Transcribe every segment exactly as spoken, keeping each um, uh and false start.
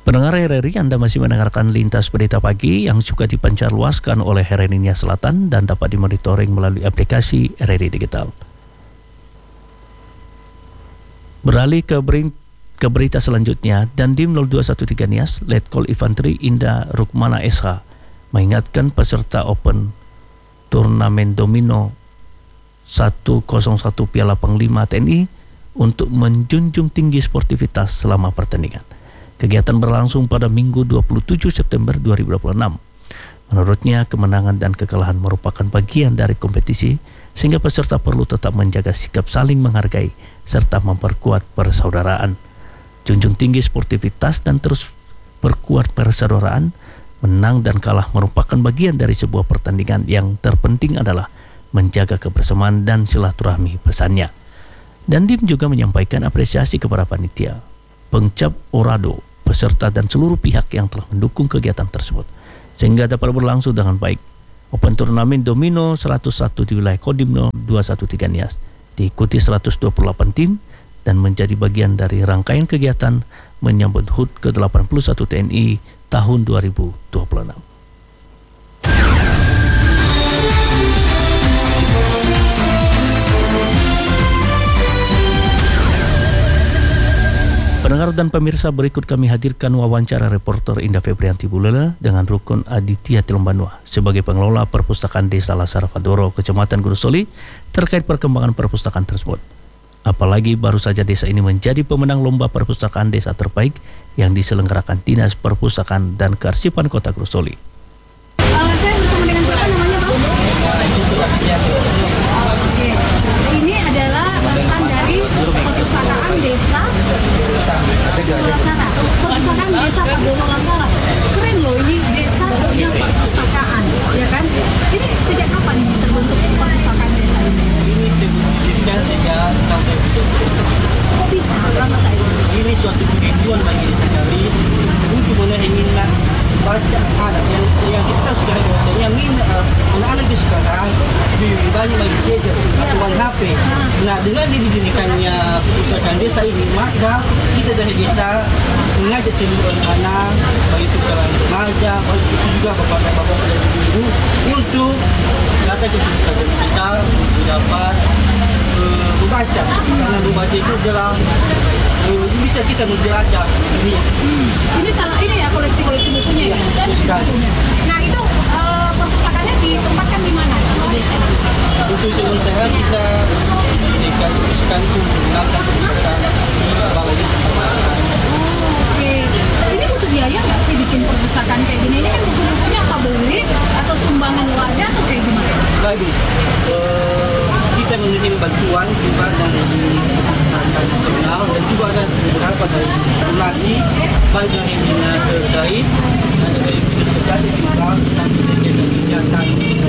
Pendengar R R I, Anda masih mendengarkan Lintas Berita Pagi yang juga dipancarluaskan oleh R R I Nia Selatan dan dapat dimonitoring melalui aplikasi R R I Digital. Beralih ke, berin, ke berita selanjutnya, Dandim nol dua satu tiga Nias, Letkol Infanteri Indah Rukmana S H mengingatkan peserta Open Turnamen Domino seratus satu Piala Panglima T N I untuk menjunjung tinggi sportivitas selama pertandingan. Kegiatan berlangsung pada Minggu dua puluh tujuh September dua ribu dua puluh enam. Menurutnya, kemenangan dan kekalahan merupakan bagian dari kompetisi, sehingga peserta perlu tetap menjaga sikap saling menghargai serta memperkuat persaudaraan. Junjung tinggi sportivitas dan terus perkuat persaudaraan. Menang dan kalah merupakan bagian dari sebuah pertandingan. Yang terpenting adalah menjaga kebersamaan dan silaturahmi, pesannya. Dandim juga menyampaikan apresiasi kepada panitia, pengcap Orado, peserta dan seluruh pihak yang telah mendukung kegiatan tersebut sehingga dapat berlangsung dengan baik. Open Turnamen Domino seratus satu di wilayah Kodim nol dua satu tiga Nias diikuti seratus dua puluh delapan tim dan menjadi bagian dari rangkaian kegiatan menyambut H U T ke delapan puluh satu T N I tahun dua ribu dua puluh enam. Pendengar dan pemirsa, berikut kami hadirkan wawancara reporter Indah Febrianti Bulela dengan Rukun Aditya Tilembanua sebagai pengelola perpustakaan Desa Lasar Fadoro, Kecamatan Gurusoli, terkait perkembangan perpustakaan tersebut. Apalagi baru saja desa ini menjadi pemenang lomba perpustakaan desa terbaik yang diselenggarakan Dinas Perpustakaan dan Kearsipan Kota Gurusoli. Uh, saya bersama dengan siapa namanya, Bang? Oke, ini adalah stand dari perpustakaan desa Lasara. Perpustakaan desa Fadoro Lasara. Keren loh, ini desa punya perpustakaan, ya kan? Ini sejak kapan ini terbentuk perpustakaan desa ini? Ini didirikan sejak tahun dua ribu dua puluh. Kok bisa? Kok bisa ini? Ini suatu kerinduan bagi desa kami untuk menarik minat baca anak yang yang kita tahu sekarang bahwasanya minat uh, anak-anak di sekarang lebih banyak lagi gadget atau main H P. Nah, dengan didirikannya perpustakaan desa ini, maka kita dari desa mengajak seluruh anak, baik itu kalangan remaja, baik itu juga bapak-bapak dan ibu-ibu untuk datang ke perpustakaan kita untuk dapat uh, membaca. Karena membaca itu adalah uh, bisa kita menjelajah dunia. Hmm. Ini salah ini ya koleksi-koleksi bukunya ya. Betul sekali. Nah, itu uh, perpustakaannya ditempatkan di mana di desa? Untuk sementara kita didirikan perpustakaan itu menggunakan perpustakaan di Balai Desa Perpustakaan. Oh, oke. Ini butuh biaya nggak sih bikin perpustakaan kayak gini? Ini kan buku-bukunya apa beli atau sumbangan warga atau kayak gimana? Lagi, uh, kita menerima bantuan juga dari perpustakaan nasional dan juga ada beberapa dari donasi baik dari dinas terkait dan dari dinas kesehatan juga kita bisa jaga kesehatan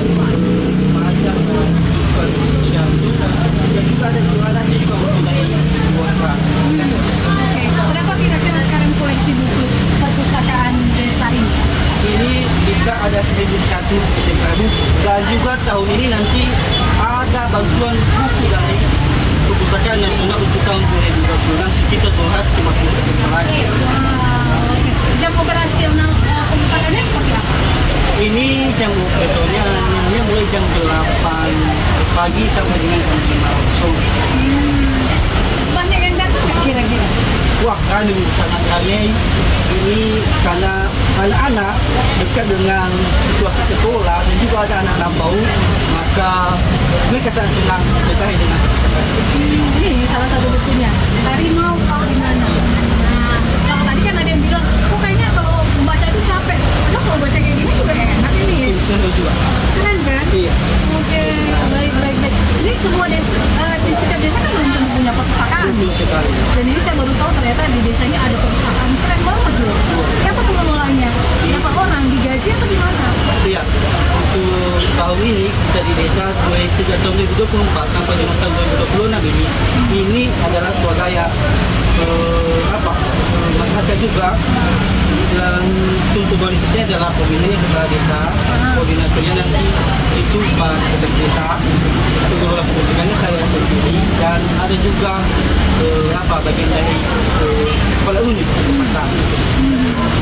macam juga sosial juga dan juga ada donasi juga mengenai warga. Oke, berapa kira-kira sekarang koleksi buku perpustakaan desa ini? Ini kita ada seribu satu buku dan juga tahun ini nanti ada bantuan buku dari perpustakaan nasional untuk tahun dua ribu dua puluh enam sekitar dua ratus lima puluh eksemplaran. Wow, oke. Jam operasional uh, perpustakaannya seperti apa? Ini jam operasionalnya mulai jam delapan pagi sampai dengan jam lima sore. Hmm. Banyak yang datang nggak kira-kira? Wah, kami sangat ramai. Ini karena anak-anak dekat dengan situasi sekolah dan juga ada anak-anak bau, maka mereka sangat senang terkait dengan perpustakaan. Hmm, ini salah satu bukunya. Harimau Kau di Mana. Nah, kalau tadi kan ada yang bilang, kok kayaknya kalau membaca itu capek. Padahal kalau baca kayak gini juga enak ini. Ini seru juga. Keren kan? Iya. Oke, baik, baik, baik. Ini semua desa, uh, di setiap desa kan belum tentu punya perpustakaan. Betul sekali. Dan ini saya baru tahu ternyata di desanya ada perpustakaan. Keren banget loh. Siapa pengelolanya? Berapa orang? Digaji atau gimana? Iya, untuk tahun ini kita di desa sejak tahun dua ribu dua puluh empat sampai dengan tahun dua ribu dua puluh enam ini, ini adalah swadaya eh, apa eh, masyarakat juga. Dan untuk organisasinya adalah pemilihan kepala desa, koordinatornya nanti itu Pak Sekretaris Desa, untuk pengelola perpustakaannya saya sendiri, dan ada juga eh, apa bagian dari eh, kepala unit perpustakaan.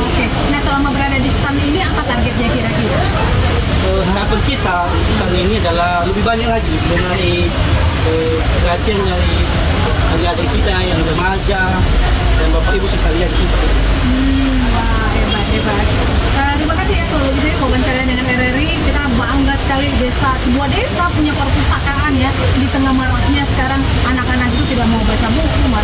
banyak lagi mengenai eh, perhatian dari adik-adik kita yang remaja dan bapak ibu sekalian kita. Hmm, wah hebat hebat. Uh, terima kasih ya kalau gitu ya wawancara dengan R R I. Kita bangga sekali desa, sebuah desa punya perpustakaan ya. Di tengah maraknya sekarang anak-anak itu tidak mau baca buku,